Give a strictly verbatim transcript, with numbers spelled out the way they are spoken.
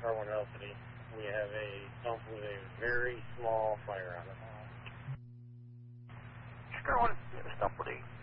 Star one Velocity. We have a pump with a very small fire on it. Star one, stop with